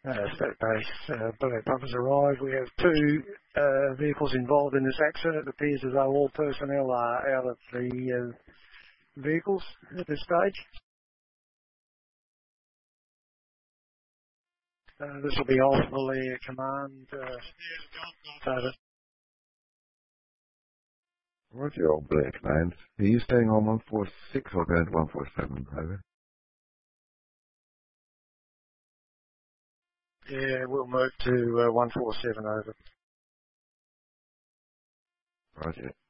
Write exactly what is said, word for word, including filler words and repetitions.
Uh, Stat base, uh, Black Pumpers arrived. We have two uh, vehicles involved in this accident. It appears as though all personnel are out of the uh, vehicles at this stage. Uh, this will be ultimately a command. Uh, over. Roger, all Black Nines. Are you staying on one four six or going to one four seven, over? Yeah, we'll move to uh, one four seven over. Roger.